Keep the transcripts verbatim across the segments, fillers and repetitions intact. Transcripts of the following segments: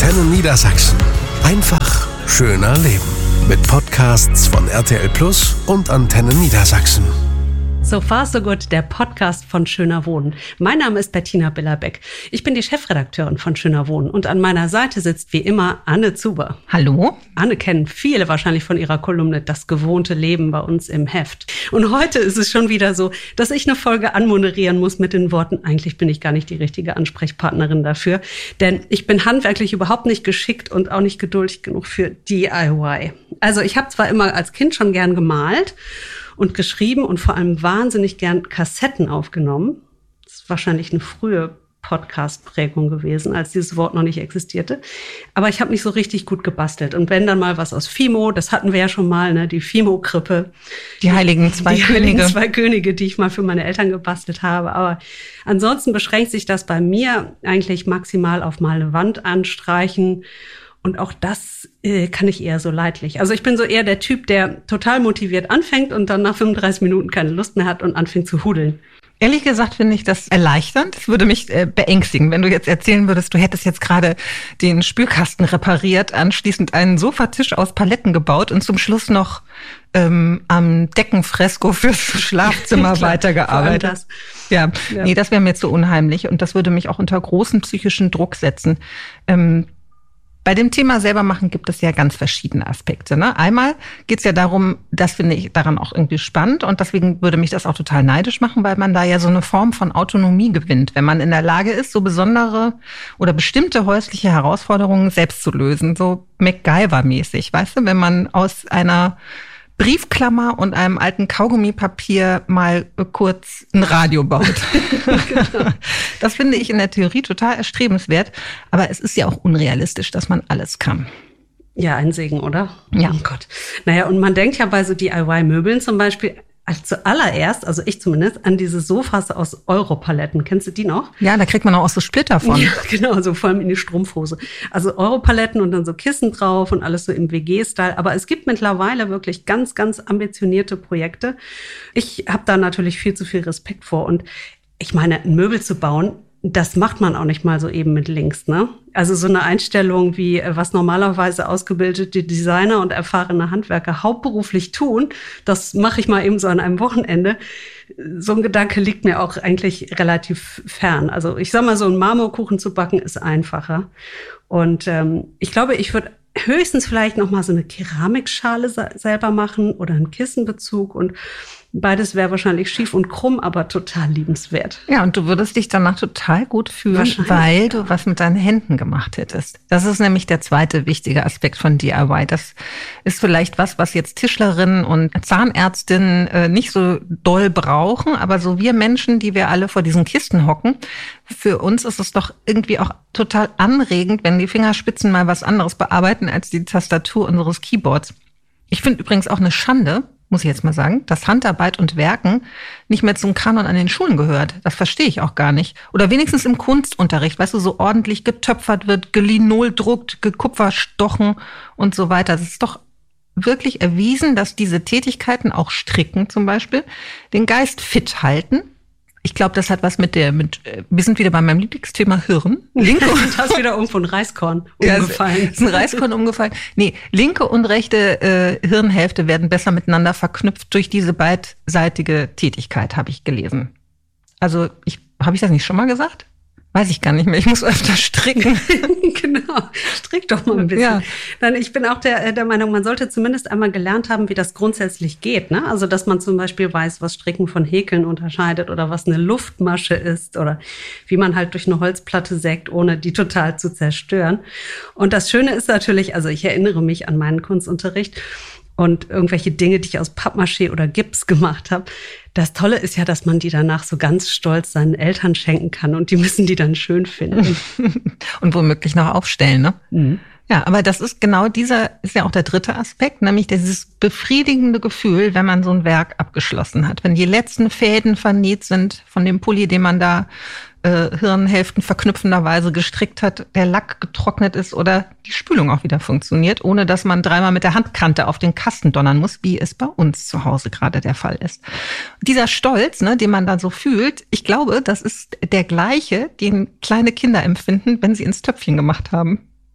Antenne Niedersachsen. Einfach schöner leben. Mit Podcasts von R T L Plus und Antenne Niedersachsen. So far so good, der Podcast von Schöner Wohnen. Mein Name ist Bettina Billerbeck. Ich bin die Chefredakteurin von Schöner Wohnen und an meiner Seite sitzt wie immer Anne Zuber. Hallo. Anne kennen viele wahrscheinlich von ihrer Kolumne Das gewohnte Leben bei uns im Heft. Und heute ist es schon wieder so, dass ich eine Folge anmoderieren muss mit den Worten, eigentlich bin ich gar nicht die richtige Ansprechpartnerin dafür, denn ich bin handwerklich überhaupt nicht geschickt und auch nicht geduldig genug für D I Y. Also ich habe zwar immer als Kind schon gern gemalt und geschrieben und vor allem wahnsinnig gern Kassetten aufgenommen. Das ist wahrscheinlich eine frühe Podcast-Prägung gewesen, als dieses Wort noch nicht existierte. Aber ich habe nicht so richtig gut gebastelt. Und wenn dann mal was aus Fimo, das hatten wir ja schon mal, ne, die Fimo-Krippe. Die heiligen zwei die Könige. Die heiligen zwei Könige, die ich mal für meine Eltern gebastelt habe. Aber ansonsten beschränkt sich das bei mir eigentlich maximal auf mal eine Wand anstreichen. Und auch das äh, kann ich eher so leidlich. Also ich bin so eher der Typ, der total motiviert anfängt und dann nach fünfunddreißig Minuten keine Lust mehr hat und anfängt zu hudeln. Ehrlich gesagt finde ich das erleichternd. Das würde mich äh, beängstigen, wenn du jetzt erzählen würdest, du hättest jetzt gerade den Spülkasten repariert, anschließend einen Sofatisch aus Paletten gebaut und zum Schluss noch ähm, am Deckenfresko fürs Schlafzimmer weitergearbeitet. Das. Ja, ja, nee, das wäre mir zu unheimlich und das würde mich auch unter großen psychischen Druck setzen. Ähm, Bei dem Thema selber machen gibt es ja ganz verschiedene Aspekte. Ne? Einmal geht es ja darum, das finde ich daran auch irgendwie spannend und deswegen würde mich das auch total neidisch machen, weil man da ja so eine Form von Autonomie gewinnt, wenn man in der Lage ist, so besondere oder bestimmte häusliche Herausforderungen selbst zu lösen, so MacGyver-mäßig, weißt du, wenn man aus einer Briefklammer und einem alten Kaugummipapier mal kurz ein Radio baut. Genau. Das finde ich in der Theorie total erstrebenswert, aber es ist ja auch unrealistisch, dass man alles kann. Ja, ein Segen, oder? Ja. Oh Gott. Naja, und man denkt ja bei so D I Y-Möbeln zum Beispiel also zuallererst, also ich zumindest, an diese Sofas aus Europaletten. Kennst du die noch? Ja, da kriegt man auch so Splitter von. Ja, genau, so vor allem in die Strumpfhose. Also Europaletten und dann so Kissen drauf und alles so im W G-Style. Aber es gibt mittlerweile wirklich ganz, ganz ambitionierte Projekte. Ich habe da natürlich viel zu viel Respekt vor. Und ich meine, ein Möbel zu bauen, das macht man auch nicht mal so eben mit links, ne? Also so eine Einstellung wie, was normalerweise ausgebildete Designer und erfahrene Handwerker hauptberuflich tun, das mache ich mal eben so an einem Wochenende. So ein Gedanke liegt mir auch eigentlich relativ fern. Also ich sag mal, so einen Marmorkuchen zu backen ist einfacher. Und ähm, ich glaube, ich würde höchstens vielleicht noch mal so eine Keramikschale selber machen oder einen Kissenbezug und beides wäre wahrscheinlich schief und krumm, aber total liebenswert. Ja, und du würdest dich danach total gut fühlen, weil ja. du was mit deinen Händen gemacht hättest. Das ist nämlich der zweite wichtige Aspekt von D I Y. Das ist vielleicht was, was jetzt Tischlerinnen und Zahnärztinnen äh, nicht so doll brauchen, aber so wir Menschen, die wir alle vor diesen Kisten hocken, für uns ist es doch irgendwie auch total anregend, wenn die Fingerspitzen mal was anderes bearbeiten als die Tastatur unseres Keyboards. Ich finde übrigens auch eine Schande, muss ich jetzt mal sagen, dass Handarbeit und Werken nicht mehr zum Kanon an den Schulen gehört. Das verstehe ich auch gar nicht. Oder wenigstens im Kunstunterricht, weißt du, so ordentlich getöpfert wird, gelinoldruckt, gekupferstochen und so weiter. Das ist doch wirklich erwiesen, dass diese Tätigkeiten, auch Stricken zum Beispiel, den Geist fit halten. Ich glaube, das hat was mit der, mit, wir sind wieder bei meinem Lieblingsthema Hirn. Linke und da ist wieder irgendwo ein Reiskorn umgefallen. Ja, ist ein Reiskorn umgefallen. Nee, linke und rechte äh, Hirnhälfte werden besser miteinander verknüpft durch diese beidseitige Tätigkeit, habe ich gelesen. Also, ich, habe ich das nicht schon mal gesagt? Weiß ich gar nicht mehr. Ich muss öfter stricken. Genau. Strick doch mal ein bisschen. Ja. Dann, ich bin auch der, der Meinung, man sollte zumindest einmal gelernt haben, wie das grundsätzlich geht. Ne? Also, dass man zum Beispiel weiß, was Stricken von Häkeln unterscheidet oder was eine Luftmasche ist oder wie man halt durch eine Holzplatte sägt, ohne die total zu zerstören. Und das Schöne ist natürlich, also ich erinnere mich an meinen Kunstunterricht, und irgendwelche Dinge, die ich aus Pappmaché oder Gips gemacht habe. Das Tolle ist ja, dass man die danach so ganz stolz seinen Eltern schenken kann und die müssen die dann schön finden. Und womöglich noch aufstellen, ne? Mhm. Ja, aber das ist genau dieser, ist ja auch der dritte Aspekt, nämlich dieses befriedigende Gefühl, wenn man so ein Werk abgeschlossen hat. Wenn die letzten Fäden vernäht sind von dem Pulli, den man da äh, Hirnhälften verknüpfenderweise gestrickt hat, der Lack getrocknet ist oder die Spülung auch wieder funktioniert, ohne dass man dreimal mit der Handkante auf den Kasten donnern muss, wie es bei uns zu Hause gerade der Fall ist. Dieser Stolz, ne, den man dann so fühlt, ich glaube, das ist der gleiche, den kleine Kinder empfinden, wenn sie ins Töpfchen gemacht haben.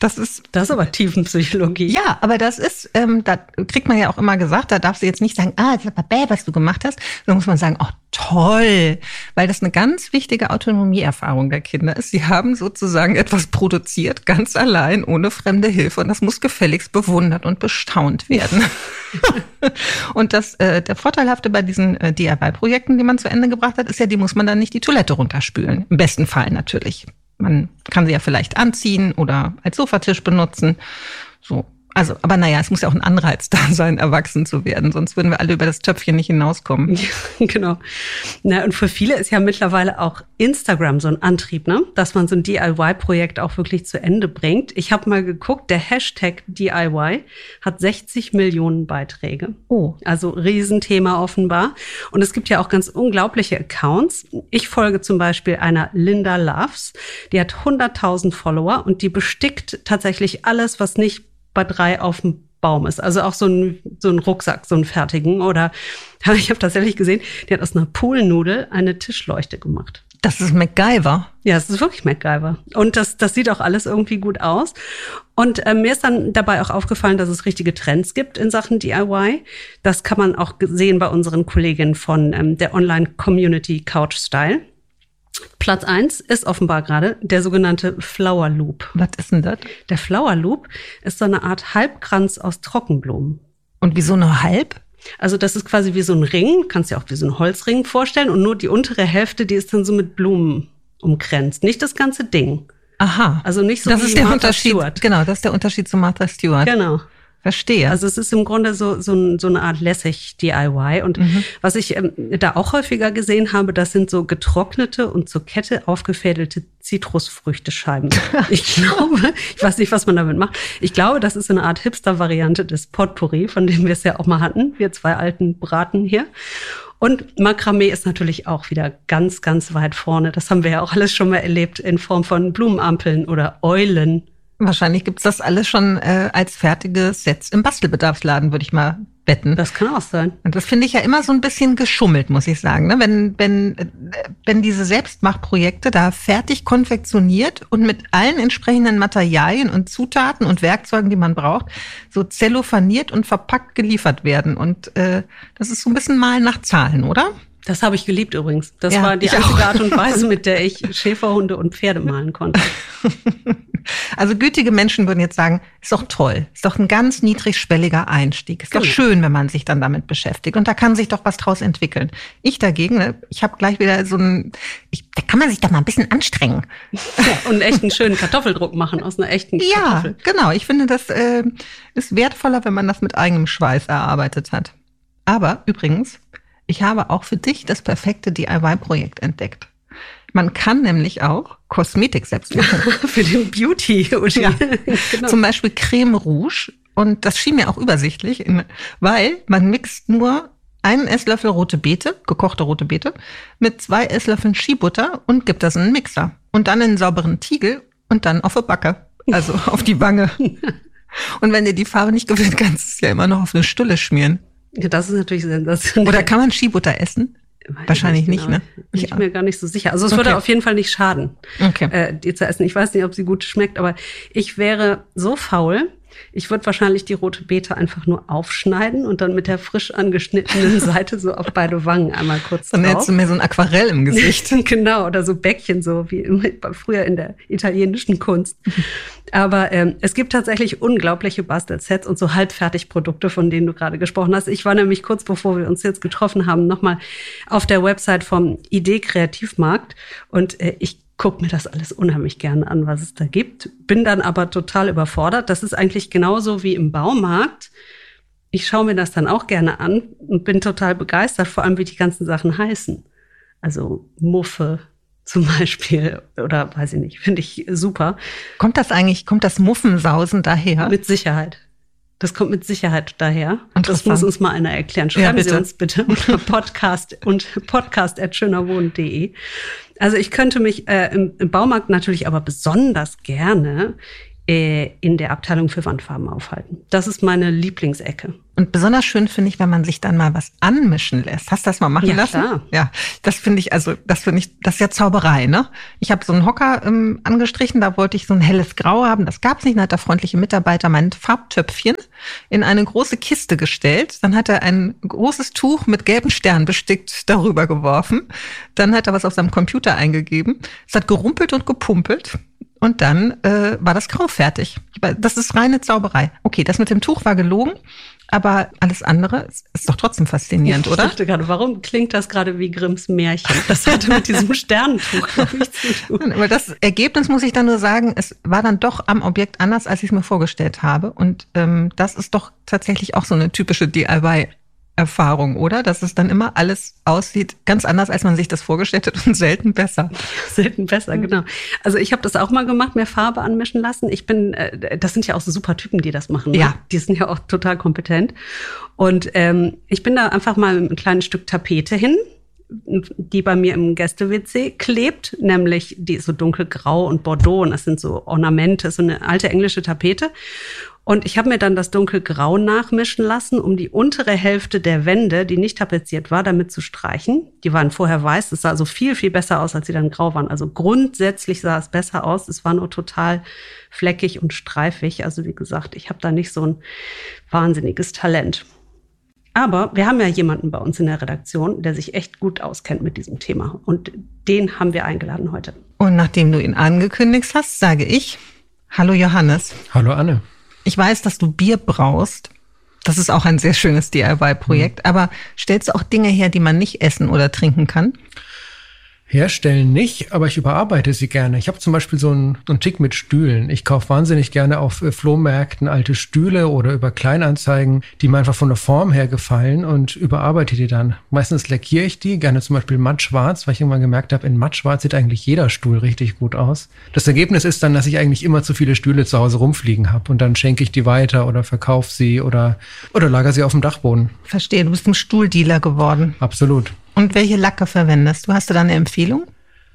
Das ist, das ist aber Tiefenpsychologie. Ja, aber das ist, ähm, da kriegt man ja auch immer gesagt, da darfst du jetzt nicht sagen, ah, das ist aber bäh, was du gemacht hast. Da muss man sagen, oh, toll. Weil das eine ganz wichtige Autonomieerfahrung der Kinder ist. Sie haben sozusagen etwas produziert, ganz allein, ohne fremde Hilfe. Und das muss gefälligst bewundert und bestaunt werden. Und das, äh, der Vorteilhafte bei diesen äh, D I Y-Projekten, die man zu Ende gebracht hat, ist ja, die muss man dann nicht die Toilette runterspülen. Im besten Fall natürlich. Man kann sie ja vielleicht anziehen oder als Sofatisch benutzen. So. Also, aber naja, es muss ja auch ein Anreiz da sein, erwachsen zu werden. Sonst würden wir alle über das Töpfchen nicht hinauskommen. Ja, genau. Na, und für viele ist ja mittlerweile auch Instagram so ein Antrieb, ne? Dass man so ein D I Y-Projekt auch wirklich zu Ende bringt. Ich habe mal geguckt, der Hashtag D I Y hat sechzig Millionen Beiträge. Oh. Also Riesenthema offenbar. Und es gibt ja auch ganz unglaubliche Accounts. Ich folge zum Beispiel einer Linda Loves. Die hat hunderttausend Follower und die bestickt tatsächlich alles, was nicht bei drei auf dem Baum ist. Also auch so ein, so ein Rucksack, so einen fertigen. Oder ich habe tatsächlich gesehen, die hat aus einer Poolnudel eine Tischleuchte gemacht. Das ist MacGyver. Ja, es ist wirklich MacGyver. Und das, das sieht auch alles irgendwie gut aus. Und äh, mir ist dann dabei auch aufgefallen, dass es richtige Trends gibt in Sachen D I Y. Das kann man auch sehen bei unseren Kolleginnen von ähm, der Online-Community Couch Style. Platz eins ist offenbar gerade der sogenannte Flower Loop. Was ist denn das? Der Flower Loop ist so eine Art Halbkranz aus Trockenblumen. Und wieso nur halb? Also das ist quasi wie so ein Ring, kannst dir auch wie so ein Holzring vorstellen. Und nur die untere Hälfte, die ist dann so mit Blumen umkränzt. Nicht das ganze Ding. Aha. Also nicht so das wie ist der Martha Unterschied. Stewart. Genau, das ist der Unterschied zu Martha Stewart. Genau. Verstehe. Also es ist im Grunde so, so, ein, so eine Art lässig-D I Y. Und mhm. was ich ähm, da auch häufiger gesehen habe, das sind so getrocknete und zur Kette aufgefädelte Zitrusfrüchtescheiben. Ich glaube, ich weiß nicht, was man damit macht. Ich glaube, das ist so eine Art Hipster-Variante des Potpourri, von dem wir es ja auch mal hatten, wir zwei alten Braten hier. Und Makramee ist natürlich auch wieder ganz, ganz weit vorne. Das haben wir ja auch alles schon mal erlebt in Form von Blumenampeln oder Eulen. Wahrscheinlich gibt's das alles schon äh, als fertige Sets im Bastelbedarfsladen, würde ich mal wetten. Das kann auch sein. Und das finde ich ja immer so ein bisschen geschummelt, muss ich sagen. Ne? Wenn, wenn, wenn diese Selbstmachprojekte da fertig konfektioniert und mit allen entsprechenden Materialien und Zutaten und Werkzeugen, die man braucht, so zellophaniert und verpackt geliefert werden. Und äh, das ist so ein bisschen Malen nach Zahlen, oder? Das habe ich geliebt übrigens. Das ja, war die einzige Art und Weise, mit der ich Schäferhunde und Pferde malen konnte. Also gütige Menschen würden jetzt sagen, ist doch toll, ist doch ein ganz niedrigschwelliger Einstieg. Ist genau. doch schön, wenn man sich dann damit beschäftigt. Und da kann sich doch was draus entwickeln. Ich dagegen, ne, ich habe gleich wieder so ein, ich, da kann man sich doch mal ein bisschen anstrengen. Ja, und einen echten schönen Kartoffeldruck machen aus einer echten Kartoffel. Ja, genau. Ich finde, das äh, ist wertvoller, wenn man das mit eigenem Schweiß erarbeitet hat. Aber übrigens, ich habe auch für dich das perfekte D I Y-Projekt entdeckt. Man kann nämlich auch Kosmetik selbst machen. Für den Beauty. Ja. Genau. Zum Beispiel Creme Rouge. Und das schien mir auch übersichtlich, weil man mixt nur einen Esslöffel rote Beete, gekochte rote Beete, mit zwei Esslöffeln Skibutter und gibt das in einen Mixer. Und dann in einen sauberen Tiegel und dann auf die Backe, also auf die Wange. Und wenn dir die Farbe nicht gefällt, kannst du es ja immer noch auf eine Stulle schmieren. Ja, das ist natürlich sensationell. Oder kann man Skibutter essen? Weiß Wahrscheinlich nicht, nicht, genau. ne? Ich bin mir gar nicht so sicher. Also es Okay. würde auf jeden Fall nicht schaden, Okay. äh, die zu essen. Ich weiß nicht, ob sie gut schmeckt, aber ich wäre so faul. Ich würde wahrscheinlich die rote Beete einfach nur aufschneiden und dann mit der frisch angeschnittenen Seite so auf beide Wangen einmal kurz Dann drauf. hättest du mir so ein Aquarell im Gesicht. Genau, oder so Bäckchen, so wie im, früher in der italienischen Kunst. Aber ähm, es gibt tatsächlich unglaubliche Bastelsets und so Halbfertigprodukte, von denen du gerade gesprochen hast. Ich war nämlich kurz bevor wir uns jetzt getroffen haben, nochmal auf der Website vom Idee Kreativmarkt und äh, ich guck mir das alles unheimlich gerne an, was es da gibt. Bin dann aber total überfordert. Das ist eigentlich genauso wie im Baumarkt. Ich schaue mir das dann auch gerne an und bin total begeistert, vor allem wie die ganzen Sachen heißen. Also Muffe zum Beispiel oder weiß ich nicht, finde ich super. Kommt das eigentlich, kommt das Muffensausen daher? Mit Sicherheit. Das kommt mit Sicherheit daher. Das Interessant. muss uns mal einer erklären. Schreiben Ja, bitte. Sie uns bitte unter Podcast und podcast at schönerwohnen punkt de. Also ich könnte mich äh, im, im Baumarkt natürlich aber besonders gerne in der Abteilung für Wandfarben aufhalten. Das ist meine Lieblingsecke. Und besonders schön finde ich, wenn man sich dann mal was anmischen lässt. Hast du das mal machen ja, lassen? Klar. Ja, das finde ich, also das finde ich, das ist ja Zauberei, ne? Ich habe so einen Hocker ähm, angestrichen, da wollte ich so ein helles Grau haben. Das gab's nicht. Dann hat der freundliche Mitarbeiter mein Farbtöpfchen in eine große Kiste gestellt. Dann hat er ein großes Tuch mit gelben Sternen bestickt darüber geworfen. Dann hat er was auf seinem Computer eingegeben. Es hat gerumpelt und gepumpelt. Und dann äh, war das Grau fertig. Das ist reine Zauberei. Okay, das mit dem Tuch war gelogen, aber alles andere ist, ist doch trotzdem faszinierend, ich oder? Ich dachte gerade, warum klingt das gerade wie Grimms Märchen? Das hatte mit diesem Sternentuch, glaube ich, zu tun. Aber das Ergebnis, muss ich dann nur sagen, es war dann doch am Objekt anders, als ich es mir vorgestellt habe. Und ähm, das ist doch tatsächlich auch so eine typische D I Y Erfahrung, oder? Dass es dann immer alles aussieht ganz anders, als man sich das vorgestellt hat und selten besser. Selten besser, genau. Also ich habe das auch mal gemacht, mir Farbe anmischen lassen. Ich bin, äh, das sind ja auch so super Typen, die das machen. Ne? Ja. Die sind ja auch total kompetent. Und ähm, ich bin da einfach mal mit einem kleinen Stück Tapete hin, die bei mir im Gäste-W C klebt, nämlich die ist so dunkelgrau und Bordeaux und das sind so Ornamente, so eine alte englische Tapete. Und ich habe mir dann das dunkelgrau nachmischen lassen, um die untere Hälfte der Wände, die nicht tapeziert war, damit zu streichen. Die waren vorher weiß, das sah also viel, viel besser aus, als sie dann grau waren. Also grundsätzlich sah es besser aus, es war nur total fleckig und streifig. Also wie gesagt, ich habe da nicht so ein wahnsinniges Talent. Aber wir haben ja jemanden bei uns in der Redaktion, der sich echt gut auskennt mit diesem Thema. Und den haben wir eingeladen heute. Und nachdem du ihn angekündigt hast, sage ich, hallo Johannes. Hallo Anne. Ich weiß, dass du Bier braust. Das ist auch ein sehr schönes D I Y-Projekt. Mhm. Aber stellst du auch Dinge her, die man nicht essen oder trinken kann? Herstellen nicht, aber ich überarbeite sie gerne. Ich habe zum Beispiel so einen, so einen Tick mit Stühlen. Ich kaufe wahnsinnig gerne auf äh, Flohmärkten alte Stühle oder über Kleinanzeigen, die mir einfach von der Form her gefallen und überarbeite die dann. Meistens lackiere ich die, gerne zum Beispiel mattschwarz, weil ich irgendwann gemerkt habe, in mattschwarz sieht eigentlich jeder Stuhl richtig gut aus. Das Ergebnis ist dann, dass ich eigentlich immer zu viele Stühle zu Hause rumfliegen habe und dann schenke ich die weiter oder verkaufe sie oder, oder lagere sie auf dem Dachboden. Verstehe, du bist ein Stuhldealer geworden. Absolut. Und welche Lacke verwendest du? Hast du da eine Empfehlung?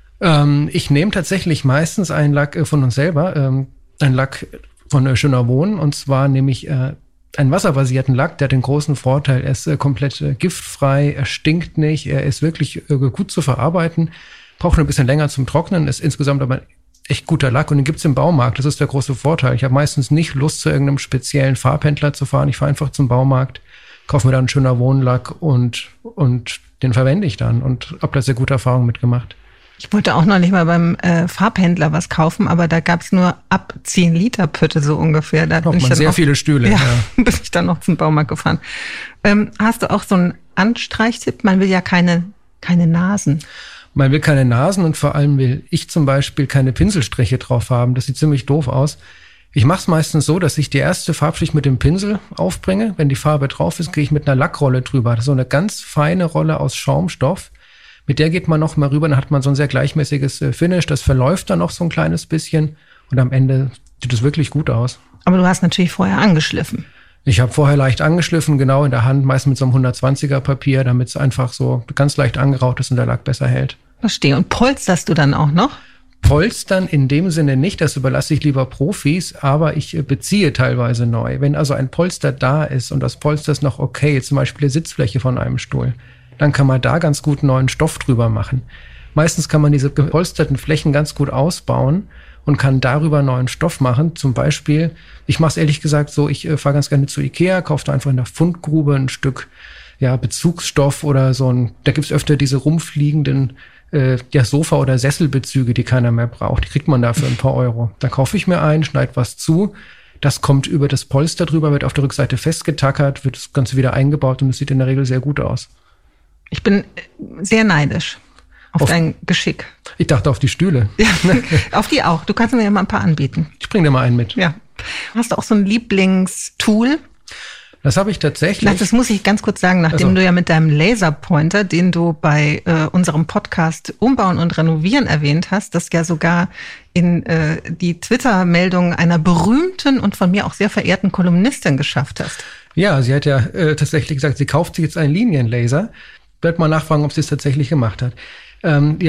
Ähm, ich nehme tatsächlich meistens einen Lack äh, von uns selber, ähm, einen Lack von äh, Schöner Wohnen. Und zwar nehme ich äh, einen wasserbasierten Lack, der hat den großen Vorteil, er ist äh, komplett äh, giftfrei, er stinkt nicht, er ist wirklich äh, gut zu verarbeiten, braucht ein bisschen länger zum Trocknen, ist insgesamt aber echt guter Lack und den gibt's im Baumarkt. Das ist der große Vorteil. Ich habe meistens nicht Lust, zu irgendeinem speziellen Farbhändler zu fahren. Ich fahre einfach zum Baumarkt, kaufe mir dann einen Schöner Wohnlack und, und den verwende ich dann und habe da sehr gute Erfahrungen mitgemacht. Ich wollte auch noch nicht mal beim äh, Farbhändler was kaufen, aber da gab's nur ab zehn Liter Pütte so ungefähr. Da braucht bin ich man dann sehr auch, viele Stühle. Ja, ja. bin ich dann noch zum Baumarkt gefahren. Ähm, hast du auch so einen Anstreichtipp? Man will ja keine, keine Nasen. Man will keine Nasen und vor allem will ich zum Beispiel keine Pinselstriche drauf haben. Das sieht ziemlich doof aus. Ich mache es meistens so, dass ich die erste Farbschicht mit dem Pinsel aufbringe. Wenn die Farbe drauf ist, gehe ich mit einer Lackrolle drüber. Das ist so eine ganz feine Rolle aus Schaumstoff. Mit der geht man noch mal rüber, dann hat man so ein sehr gleichmäßiges Finish. Das verläuft dann noch so ein kleines bisschen und am Ende sieht es wirklich gut aus. Aber du hast natürlich vorher angeschliffen. Ich habe vorher leicht angeschliffen, genau in der Hand, meist mit so einem hundertzwanziger Papier, damit es einfach so ganz leicht angeraut ist und der Lack besser hält. Verstehe. Und polsterst du dann auch noch? Polstern in dem Sinne nicht, das überlasse ich lieber Profis, aber ich beziehe teilweise neu. Wenn also ein Polster da ist und das Polster ist noch okay, zum Beispiel die Sitzfläche von einem Stuhl, dann kann man da ganz gut neuen Stoff drüber machen. Meistens kann man diese gepolsterten Flächen ganz gut ausbauen und kann darüber neuen Stoff machen. Zum Beispiel, ich mache es ehrlich gesagt so, ich äh, fahre ganz gerne zu Ikea, kaufe da einfach in der Fundgrube ein Stück ja, Bezugsstoff oder so ein, da gibt's öfter diese rumfliegenden äh, ja, Sofa- oder Sesselbezüge, die keiner mehr braucht. Die kriegt man da für ein paar Euro. Da kaufe ich mir ein, schneide was zu, das kommt über das Polster drüber, wird auf der Rückseite festgetackert, wird das Ganze wieder eingebaut und es sieht in der Regel sehr gut aus. Ich bin sehr neidisch auf, auf dein Geschick. Ich dachte auf die Stühle. Ja, auf die auch. Du kannst mir ja mal ein paar anbieten. Ich bring dir mal einen mit. Ja. Hast du auch so ein Lieblingstool? Das habe ich tatsächlich. Das muss ich ganz kurz sagen, nachdem also. du ja mit deinem Laserpointer, den du bei äh, unserem Podcast Umbauen und Renovieren erwähnt hast, das ja sogar in äh, die Twitter-Meldung einer berühmten und von mir auch sehr verehrten Kolumnistin geschafft hast. Ja, sie hat ja äh, tatsächlich gesagt, sie kauft sich jetzt einen Linienlaser. Werd mal nachfragen, ob sie es tatsächlich gemacht hat. Ähm, ja,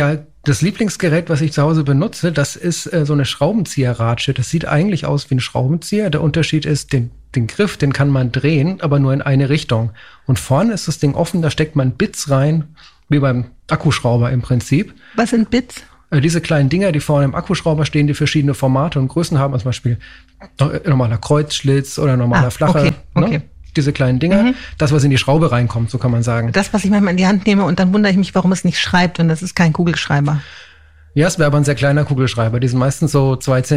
Das Lieblingsgerät, was ich zu Hause benutze, das ist äh, so eine Schraubenzieherratsche. Das sieht eigentlich aus wie ein Schraubenzieher. Der Unterschied ist, den, den Griff, den kann man drehen, aber nur in eine Richtung. Und vorne ist das Ding offen, da steckt man Bits rein, wie beim Akkuschrauber im Prinzip. Was sind Bits? Äh, diese kleinen Dinger, die vorne im Akkuschrauber stehen, die verschiedene Formate und Größen haben, zum Beispiel normaler Kreuzschlitz oder normaler ah, flacher. Okay, okay. Ne? Diese kleinen Dinger, mhm. das, was in die Schraube reinkommt, so kann man sagen. Das, was ich manchmal in die Hand nehme und dann wundere ich mich, warum es nicht schreibt und das ist kein Kugelschreiber. Ja, es wäre aber ein sehr kleiner Kugelschreiber. Die sind meistens so zwei